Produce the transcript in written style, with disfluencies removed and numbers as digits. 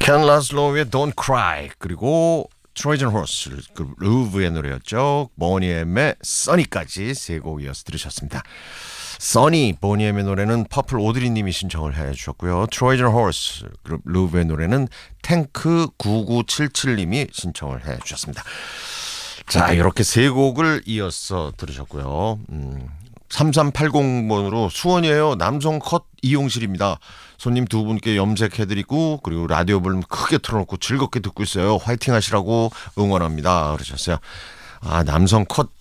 켄 라슬로우의 Don't Cry 그리고 트로이전 호스 그 루브의 노래였죠. 보니엠의 써니까지 세 곡 이어서 들으셨습니다. 써니 보니엠의 노래는 퍼플 오드리님이 신청을 해주셨고요. 트로이전 호스 루브의 노래는 탱크 9977님이 신청을 해주셨습니다. 자, 이렇게 세 곡을 이어서 들으셨고요. 3380번으로 수원이에요. 남성 컷 이용실입니다. 손님 두 분께 염색해드리고 그리고 라디오 볼륨 크게 틀어놓고 즐겁게 듣고 있어요. 화이팅 하시라고 응원합니다. 그러셨어요. 아, 남성 컷